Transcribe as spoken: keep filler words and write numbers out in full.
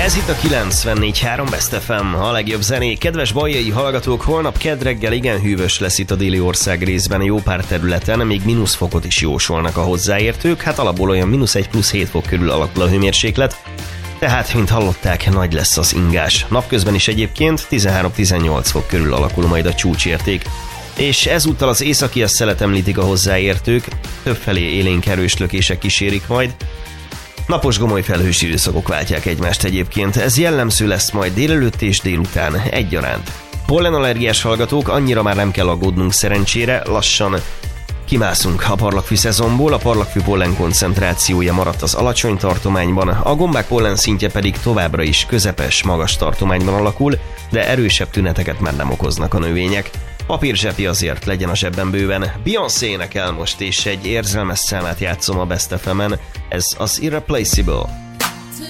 Ez itt a kilencvennégy három Best ef em, a legjobb zenék. Kedves baljai hallgatók, holnap kedd reggel igen hűvös lesz itt a déli ország részben, jó pár területen, még mínuszfokot is jósolnak a hozzáértők, hát alapból olyan mínusz egy plusz hét fok körül alakul a hőmérséklet, tehát, mint hallották, nagy lesz az ingás. Napközben is egyébként tizenhárom-tizennyolc fok körül alakul majd a csúcsérték. És ezúttal az északi szelet említik a hozzáértők, többfelé élénk erős lökések kísérik majd. Napos gomoly felhős időszakok váltják egymást egyébként, ez jellemző lesz majd délelőtt és délután egyaránt. Pollenallergiás hallgatók, annyira már nem kell aggódnunk szerencsére, lassan kimászunk a parlagfű szezonból, a parlagfű pollen koncentrációja maradt az alacsony tartományban, a gombák pollen szintje pedig továbbra is közepes, magas tartományban alakul, de erősebb tüneteket már nem okoznak a növények. Papírzsepi azért legyen a zsebben bőven. Beyoncé énekel most, és egy érzelmes számát játszom a Best ef emen, ez az Irreplaceable.